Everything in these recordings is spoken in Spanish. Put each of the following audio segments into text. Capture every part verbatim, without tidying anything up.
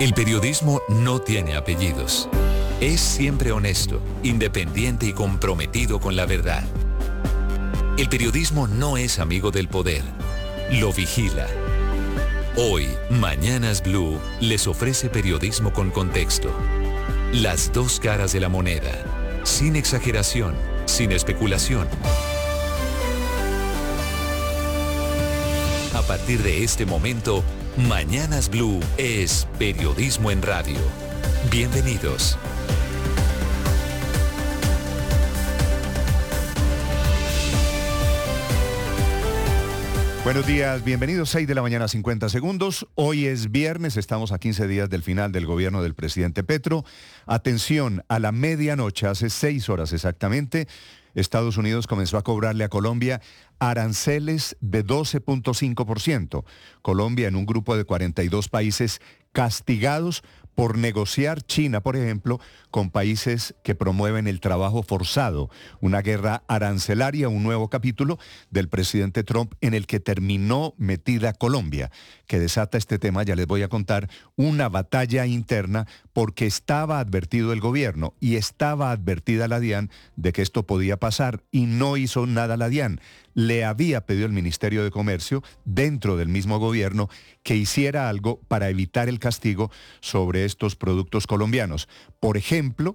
El periodismo no tiene apellidos. Es siempre honesto, independiente y comprometido con la verdad. El periodismo no es amigo del poder, lo vigila. Hoy, Mañanas Blue les ofrece periodismo con contexto. Las dos caras de la moneda, sin exageración, sin especulación. A partir de este momento, Mañanas Blue es periodismo en radio. Bienvenidos. Buenos días, bienvenidos, seis de la mañana, cincuenta segundos. Hoy es viernes, estamos a quince días del final del gobierno del presidente Petro. Atención, a la medianoche, hace seis horas exactamente, Estados Unidos comenzó a cobrarle a Colombia aranceles de doce punto cinco por ciento. Colombia en un grupo de cuarenta y dos países castigados por negociar, China, por ejemplo, con países que promueven el trabajo forzado. Una guerra arancelaria, un nuevo capítulo del presidente Trump en el que terminó metida Colombia, que desata este tema, ya les voy a contar, una batalla interna porque estaba advertido el gobierno y estaba advertida la DIAN de que esto podía pasar y no hizo nada la DIAN. Le había pedido el Ministerio de Comercio, dentro del mismo gobierno, que hiciera algo para evitar el castigo sobre estos productos colombianos. Por ejemplo,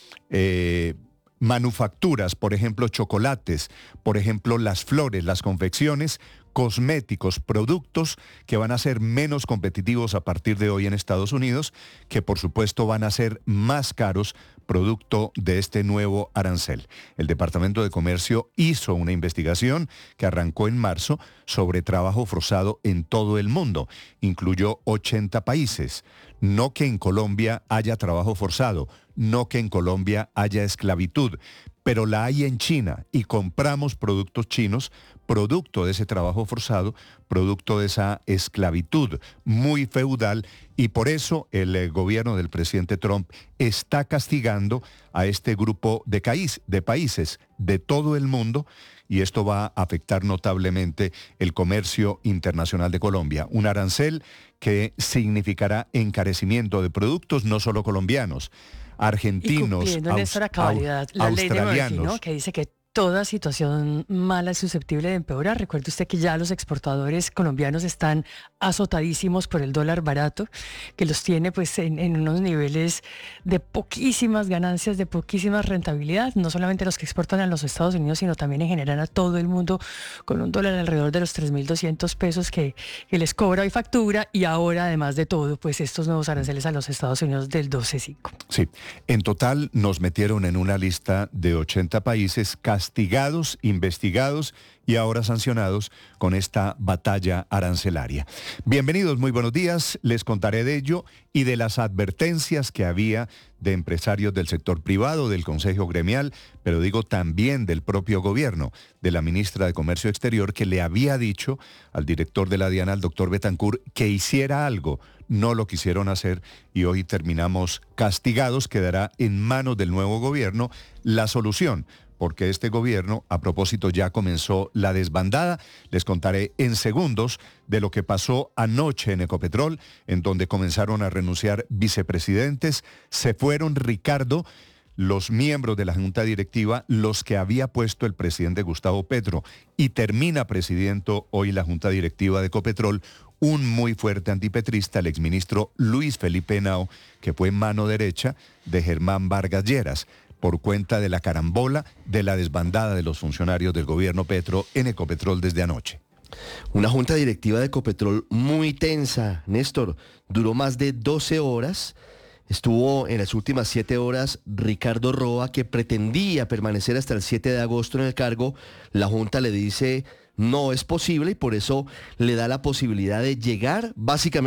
eh, manufacturas, por ejemplo, chocolates, por ejemplo, las flores, las confecciones, cosméticos, productos que van a ser menos competitivos a partir de hoy en Estados Unidos, que por supuesto van a ser más caros producto de este nuevo arancel. El Departamento de Comercio hizo una investigación que arrancó en marzo sobre trabajo forzado en todo el mundo. Incluyó ochenta países. No que en Colombia haya trabajo forzado, no que en Colombia haya esclavitud, pero la hay en China y compramos productos chinos, producto de ese trabajo forzado, producto de esa esclavitud muy feudal, y por eso el eh, gobierno del presidente Trump está castigando a este grupo de, caís, de países de todo el mundo, y esto va a afectar notablemente el comercio internacional de Colombia. Un arancel que significará encarecimiento de productos no solo colombianos, argentinos, y cumpliendo, Néstor, a cabalidad, la ley de Murphy, ¿no?, que dice que toda situación mala es susceptible de empeorar. Recuerde usted que ya los exportadores colombianos están azotadísimos por el dólar barato, que los tiene pues en, en unos niveles de poquísimas ganancias, de poquísima rentabilidad, no solamente los que exportan a los Estados Unidos, sino también en general a todo el mundo, con un dólar alrededor de los tres mil doscientos pesos que, que les cobra y factura, y ahora, además de todo, pues estos nuevos aranceles a los Estados Unidos del doce punto cinco. Sí, en total nos metieron en una lista de ochenta países castigados, investigados y ahora sancionados con esta batalla arancelaria. Bienvenidos, muy buenos días. Les contaré de ello y de las advertencias que había de empresarios del sector privado, del Consejo Gremial, pero digo también del propio gobierno, de la ministra de Comercio Exterior, que le había dicho al director de la DIAN, al doctor Betancourt, que hiciera algo. No lo quisieron hacer y hoy terminamos castigados. Quedará en manos del nuevo gobierno la solución, porque este gobierno, a propósito, ya comenzó la desbandada. Les contaré en segundos de lo que pasó anoche en Ecopetrol, en donde comenzaron a renunciar vicepresidentes. Se fueron, Ricardo, los miembros de la Junta Directiva, los que había puesto el presidente Gustavo Petro, y termina presidiendo hoy la Junta Directiva de Ecopetrol un muy fuerte antipetrista, el exministro Luis Felipe Henao, que fue mano derecha de Germán Vargas Lleras, por cuenta de la carambola de la desbandada de los funcionarios del gobierno Petro en Ecopetrol desde anoche. Una junta directiva de Ecopetrol muy tensa, Néstor. Duró más de doce horas. Estuvo en las últimas siete horas Ricardo Roa, que pretendía permanecer hasta el siete de agosto en el cargo. La junta le dice no es posible y por eso le da la posibilidad de llegar básicamente